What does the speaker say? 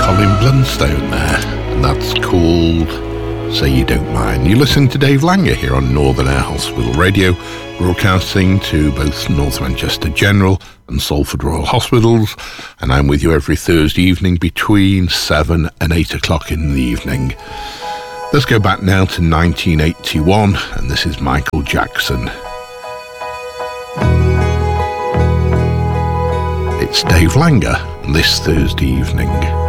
Colin Blunstone there, and that's called Say You Don't Mind. You listen to Dave Langer here on Northern Air Hospital Radio, broadcasting to both North Manchester General and Salford Royal Hospitals, and I'm with you every Thursday evening between 7 and 8 o'clock in the evening. Let's go back now to 1981, and this is Michael Jackson. It's Dave Langer this Thursday evening.